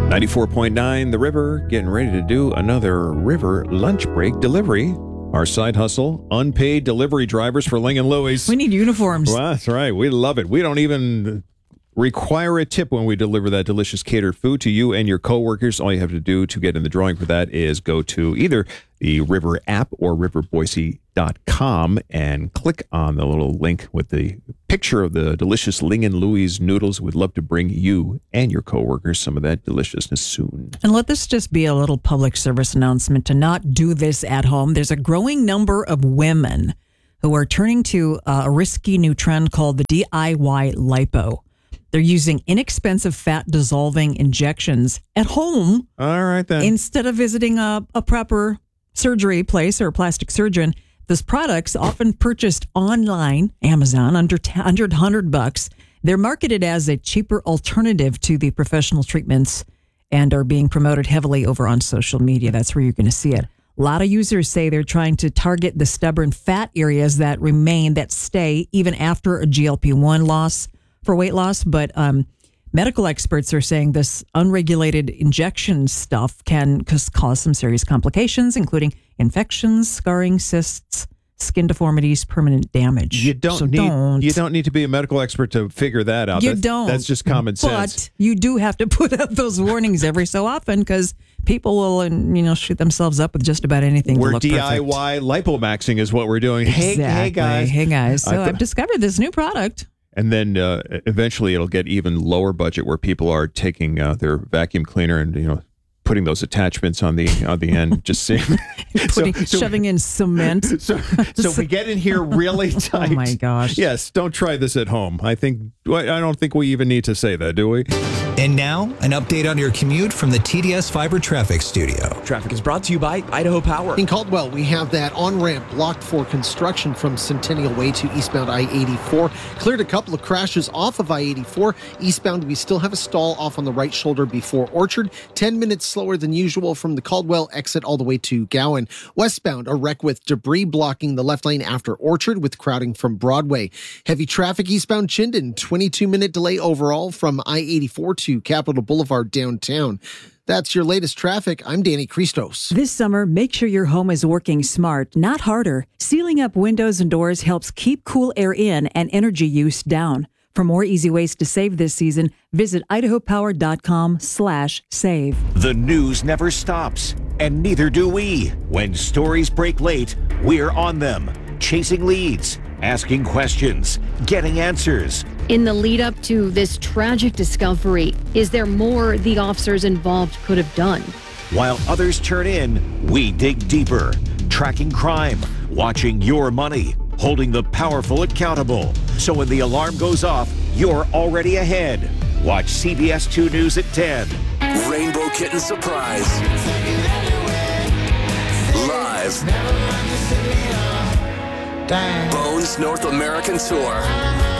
94.9 The River, getting ready to do another River lunch break delivery. Our side hustle, unpaid delivery drivers for Ling & Louie's. We need uniforms. Well, that's right. We love it. We don't even require a tip when we deliver that delicious catered food to you and your coworkers. All you have to do to get in the drawing for that is go to either the River app or riverboise.com and click on the little link with the picture of the delicious Ling & Louie's noodles. We'd love to bring you and your coworkers some of that deliciousness soon. And let this just be a little public service announcement to not do this at home. There's a growing number of women who are turning to a risky new trend called the DIY lipo. They're using inexpensive fat-dissolving injections at home. All right, then. Instead of visiting a proper surgery place or a plastic surgeon. Those products, often purchased online, Amazon, under $100. They're marketed as a cheaper alternative to the professional treatments and are being promoted heavily over on social media. That's where you're going to see it. A lot of users say they're trying to target the stubborn fat areas that stay even after a GLP-1 loss for weight loss. But medical experts are saying this unregulated injection stuff can cause some serious complications, including infections, scarring, cysts, skin deformities, permanent damage. You don't need to be a medical expert to figure that out. That's just common sense. But you do have to put out those warnings every so often because people will, shoot themselves up with just about anything. We're to look DIY perfect. lipomaxing is what we're doing. Exactly. Hey guys. So I've discovered this new product. And then eventually it'll get even lower budget where people are taking their vacuum cleaner and, putting those attachments on the end, just seeing. Shoving in cement. So we get in here really tight. Oh my gosh. Yes, don't try this at home. I don't think we even need to say that, do we? And now, an update on your commute from the TDS Fiber Traffic Studio. Traffic is brought to you by Idaho Power. In Caldwell, we have that on-ramp blocked for construction from Centennial Way to eastbound I-84. Cleared a couple of crashes off of I-84. Eastbound, we still have a stall off on the right shoulder before Orchard. 10 minutes slower than usual from the Caldwell exit all the way to Gowan. Westbound, a wreck with debris blocking the left lane after Orchard with crowding from Broadway. Heavy traffic eastbound Chinden, 22-minute delay overall from I-84 to Capitol Boulevard downtown. That's your latest traffic. I'm Danny Christos. This summer, make sure your home is working smart, not harder. Sealing up windows and doors helps keep cool air in and energy use down. For more easy ways to save this season, visit idahopower.com/save. The news never stops, and neither do we. When stories break late, we're on them, chasing leads, asking questions, getting answers. In the lead up to this tragic discovery, is there more the officers involved could have done? While others turn in, we dig deeper, tracking crime, watching your money, holding the powerful accountable. So when the alarm goes off, you're already ahead. Watch CBS 2 News at 10. Rainbow Kitten Surprise. Live. Bones North American Tour.